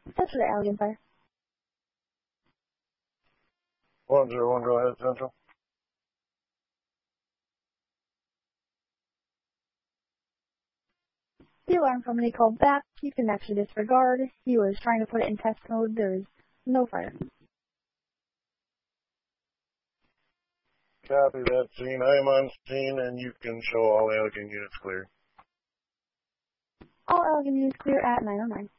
Central to Allegan Fire. 101, go ahead, Central. The alarm company called back. You can actually disregard. He was trying to put it in test mode. There's no fire. Copy that scene. I am on scene, and you can show all Allegan units clear. All Allegan units clear at 909.